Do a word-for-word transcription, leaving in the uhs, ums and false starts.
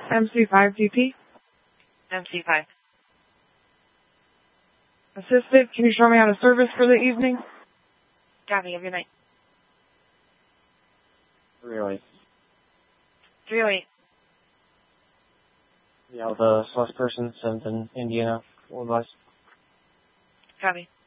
M C five T P. M C five. Assistant, can you show me out of service for the evening? Copy, have a good night. three oh eight. three oh eight. Yeah, the select person, seventh in Indiana, full advice. Copy.